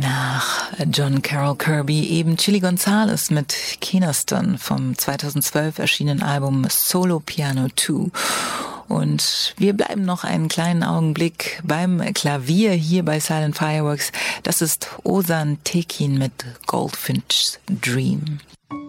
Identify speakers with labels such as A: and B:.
A: Nach John Carroll Kirby eben Chili Gonzales mit Keeneston vom 2012 erschienenen Album Solo Piano 2. Und wir bleiben noch einen kleinen Augenblick beim Klavier hier bei Silent Fireworks. Das ist Ozan Tekin mit Goldfinch's Dream.